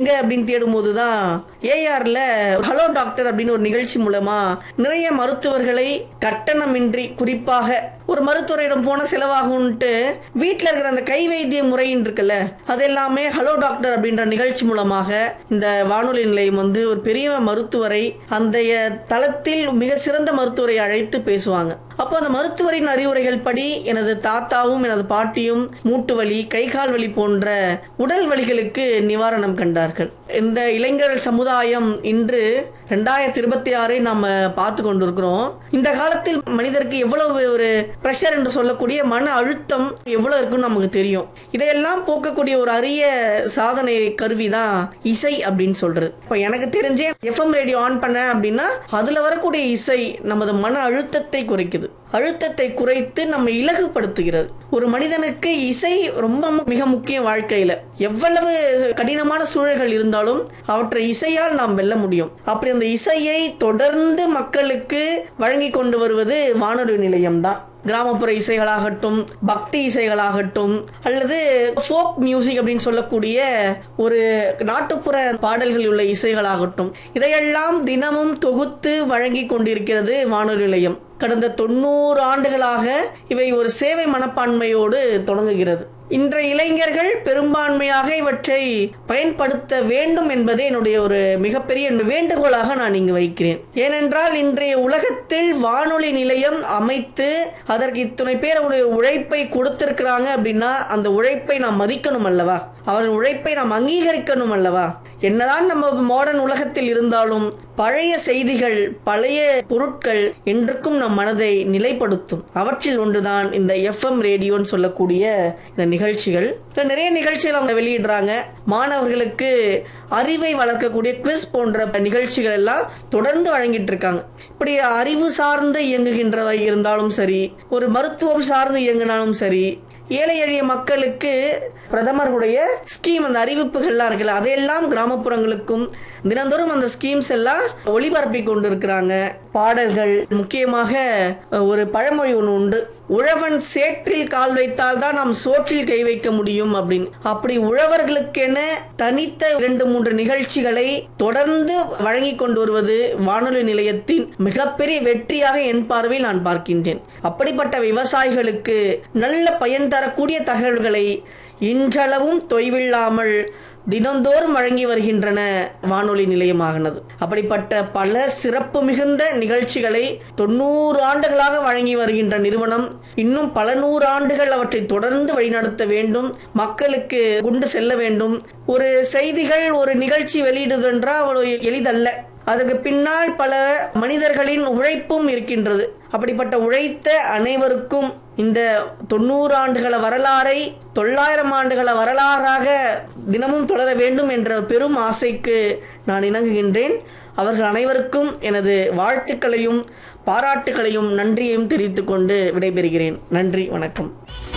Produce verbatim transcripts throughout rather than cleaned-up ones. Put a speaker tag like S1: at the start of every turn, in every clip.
S1: எங்க அப்படின்னு தேடும் போதுதான் ஏஆர்ல ஹலோ டாக்டர் அப்படின்னு ஒரு நிகழ்ச்சி மூலமா நிறைய மருத்துவர்களை கட்டணமின்றி, குறிப்பாக ஒரு மருத்துவரிடம் போன செலவாகும்ட்டு வீட்டில் இருக்கிற அந்த கை வைத்திய முறைன்னு இருக்குல்ல, அதெல்லாமே ஹலோ டாக்டர் அப்படின்ற நிகழ்ச்சி மூலமாக இந்த வானொலி நிலையம் வந்து ஒரு பெரிய மருத்துவரை, அந்த தளத்தில் மிக சிறந்த மருத்துவரை அழைத்து பேசுவாங்க. அப்போ அந்த மருத்துவரின் அறிவுரைகள் படி எனது தாத்தாவும் எனது பாட்டியும் மூட்டு வலி, கை கால் வலி போன்ற உடல் வலிகளுக்கு நிவாரணம் கண்டார்கள். இந்த இளைஞர் சமுதாயம் இன்று ரெண்டாயிரத்தி இருபத்தி ஆறை நாம பார்த்து கொண்டிருக்கிறோம். இந்த காலத்தில் மனிதருக்கு எவ்வளவு ஒரு பிரஷர் என்று சொல்லக்கூடிய மன அழுத்தம் எவ்வளவு இருக்குன்னு நமக்கு தெரியும். இதையெல்லாம் போக்கக்கூடிய ஒரு அரிய சாதனை கருவிதான் இசை அப்படின்னு சொல்றது. இப்ப எனக்கு தெரிஞ்சே எஃப்எம் ரேடியோ ஆன் பண்ண அப்படின்னா அதுல வரக்கூடிய இசை நமது மன அழுத்தத்தை குறைக்குது, அழுத்தத்தை குறைத்து நம்ம இலகுபடுத்துகிறது. ஒரு மனிதனுக்கு இசை ரொம்ப மிக முக்கிய. வாழ்க்கையில எவ்வளவு கடினமான சூழல்கள் இருந்தாலும் அவற்றை இசையால் நாம் வெல்ல முடியும். அப்படி அந்த இசையை தொடர்ந்து மக்களுக்கு வழங்கி கொண்டு வருவது வானொலி நிலையம் தான். கிராமப்புற இசைகளாகட்டும், பக்தி இசைகளாகட்டும், அல்லது ஃபோக் மியூசிக் அப்படின்னு சொல்லக்கூடிய ஒரு நாட்டுப்புற பாடல்கள் உள்ள இசைகளாகட்டும், இதையெல்லாம் தினமும் தொகுத்து வழங்கி கொண்டிருக்கிறது வானொலி நிலையம். கடந்த தொண்ணூறு ஆண்டுகளாக இவை ஒரு சேவை மனப்பான்மையோடு தொடங்குகிறது. இன்றைய இளைஞர்கள் பெரும்பான்மையாக இவற்றை பயன்படுத்த வேண்டும் என்பதே என்னுடைய ஒரு மிகப்பெரிய வேண்டுகோளாக நான் இங்கு வைக்கிறேன். ஏனென்றால் இன்றைய உலகத்தில் வானொலி நிலையம் அமைத்து அதற்கு இத்தனை பேர் உழைப்பை கொடுத்திருக்கிறாங்க அப்படின்னா அந்த உழைப்பை நாம் மதிக்கணும் அல்லவா, அவரின் உழைப்பை நாம் அங்கீகரிக்கணும் அல்லவா. என்னதான் நம்ம மாடர்ன் உலகத்தில் இருந்தாலும் பழைய செய்திகள், பழைய பொருட்கள் என்றுக்கும் நம் மனதை நிலைப்படுத்தும். அவற்றில் ஒன்றுதான் இந்த எஃப்எம் ரேடியோன்னு சொல்லக்கூடிய இந்த நிகழ்ச்சிகள். நிறைய நிகழ்ச்சிகள் அவங்க வெளியிடுறாங்க. மாணவர்களுக்கு அறிவை வளர்க்கக்கூடிய குவிஸ் போன்ற நிகழ்ச்சிகள் எல்லாம் தொடர்ந்து வழங்கிட்டு இருக்காங்க. இப்படி அறிவு சார்ந்து இயங்குகின்றவை இருந்தாலும் சரி, ஒரு மருத்துவம் சார்ந்து இயங்கினாலும் சரி, ஏழை எளிய மக்களுக்கு பிரதமருடைய ஸ்கீம், அந்த அறிவிப்புகள்லாம் இருக்குல்ல, அதையெல்லாம் கிராமப்புறங்களுக்கும் தினந்தோறும் அந்த ஸ்கீம்ஸ் எல்லாம் ஒளிபரப்பி கொண்டு இருக்கிறாங்க. பாடல்கள், முக்கியமாக ஒரு பழமொழி ஒன்று உண்டு, உழவன் சேற்றில் கால் வைத்தால் தான் நாம் சோற்றில் கை வைக்க முடியும் அப்படின்னு. அப்படி உழவர்களுக்கென தனித்த இரண்டு மூன்று நிகழ்ச்சிகளை தொடர்ந்து வழங்கி கொண்டு வருவது வானொலி நிலையத்தின் மிகப்பெரிய வெற்றியாக என் பார்வையில் நான் பார்க்கின்றேன். அப்படிப்பட்ட விவசாயிகளுக்கு நல்ல பயன் தரக்கூடிய தகவல்களை இன்றளவும் தொய்வில்லாமல் தினந்தோறும் வழங்கி வருகின்றன வானொலி நிலையமாகினது. அப்படிப்பட்ட பல சிறப்பு மிகுந்த நிகழ்ச்சிகளை தொண்ணூறு ஆண்டுகளாக வழங்கி வருகின்ற நிறுவனம் இன்னும் பல நூறு ஆண்டுகள் அவற்றை தொடர்ந்து வழிநடத்த வேண்டும், மக்களுக்கு கொண்டு செல்ல வேண்டும். ஒரு செய்திகள், ஒரு நிகழ்ச்சி வெளியிடுவதென்றால் அவ்வளவு எளிதல்ல. அதற்கு பின்னால் பல மனிதர்களின் உழைப்பும் இருக்கின்றது. அப்படிப்பட்ட உழைத்த அனைவருக்கும் இந்த தொண்ணூறு ஆண்டுகள வரலாறை தொள்ளாயிரம் ஆண்டுகள வரலாறாக தினமும் தொடர வேண்டும் என்ற பெரும் ஆசைக்கு நான் இணங்குகின்றேன். அவர்கள் அனைவருக்கும் எனது வாழ்த்துக்களையும் பாராட்டுகளையும் நன்றியையும் தெரிவித்துக் கொண்டு விடைபெறுகிறேன். நன்றி, வணக்கம்.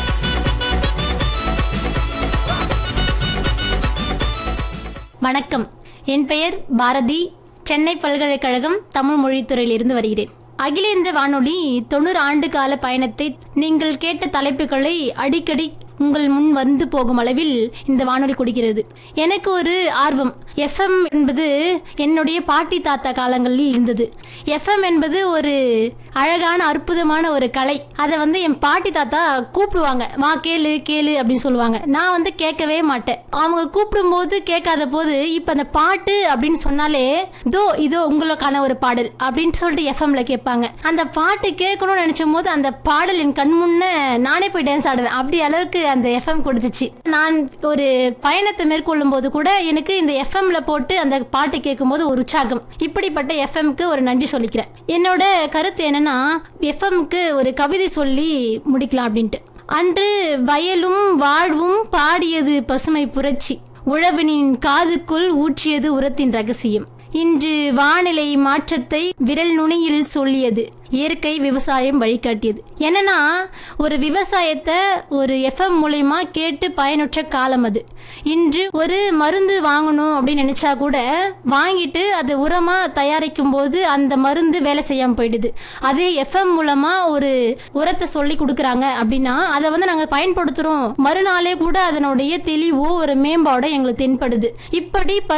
S2: வணக்கம். என் பெயர் பாரதி. சென்னை பல்கலைக்கழகம் தமிழ் மொழித்துறையில் இருந்து வருகிறேன். அகில இந்திய வானொலி தொண்ணூறு ஆண்டு கால பயணத்தை நீங்கள் கேட்ட தலைப்புகளை அடிக்கடி உங்கள் முன் வந்து போகும் அளவில் இந்த வானொலி கொடுக்கிறது. எனக்கு ஒரு ஆர்வம். எஃப்எம் என்பது என்னுடைய பாட்டி தாத்தா காலங்களில் இருந்தது. எஃப்எம் என்பது ஒரு அழகான அற்புதமான ஒரு கலை. அதை வந்து என் பாட்டி தாத்தா கூப்பிடுவாங்க, வா கேளு கேளு அப்படின்னு சொல்லுவாங்க. நான் வந்து கேட்கவே மாட்டேன். அவங்க கூப்பிடும் போது கேட்காத போது இப்போ அந்த பாட்டு அப்படின்னு சொன்னாலே இதோ இதோ உங்களுக்கான ஒரு பாடல் அப்படின்னு சொல்லிட்டு எஃப்எம்ல கேட்பாங்க. அந்த பாட்டு கேட்கணும்னு நினைச்சும் போது அந்த பாடல் என் கண் முன்ன நானே போய் டான்ஸ் ஆடுவேன். அப்படி அளவுக்கு அந்த எஃப்எம் கொடுத்துச்சு. நான் ஒரு பயணத்தை மேற்கொள்ளும் போது கூட எனக்கு இந்த எஃப்எம்ல போட்டு அந்த பாட்டு கேட்கும் போது ஒரு உற்சாகம். இப்படிப்பட்ட எஃப்எம்க்கு ஒரு நன்றி சொல்லிக்கிறேன். என்னோட கருத்து என்னன்னா, எஃப்எம்க்கு ஒரு கவிதை சொல்லி முடிக்கலாம் அப்படின்ட்டு. அன்று வயலும் வாழ்வும் பாடியது பசுமை புரட்சி, உழவனின் காதுக்குள் ஊற்றியது உரத்தின் ரகசியம். இன்று வானிலை மாற்றத்தை விரல் நுனியில் சொல்லியது, இயற்கை விவசாயம் வழிகாட்டியது. என்னன்னா, ஒரு விவசாயத்தை ஒரு எஃப்எம் மூலமா கேட்டு பயனுற்ற காலம் அது. இன்று ஒரு மருந்து வாங்கணும் அப்படின்னு நினைச்சா கூட வாங்கிட்டு அது உரமா தயாரிக்கும் போது அந்த மருந்து வேலை செய்யாம போயிடுது. அதே எஃப்எம் மூலமா ஒரு உரத்தை சொல்லி கொடுக்குறாங்க அப்படின்னா அதை வந்து நாங்க பயன்படுத்துறோம், மறுநாளே கூட அதனுடைய தெளிவோ ஒரு மேம்பாடோ எங்களுக்கு தென்படுது. இப்படி